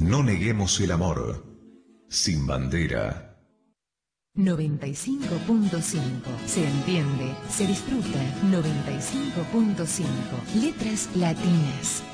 no neguemos el amor. Sin bandera. 95.5. Se entiende, se disfruta. 95.5. Letras latinas.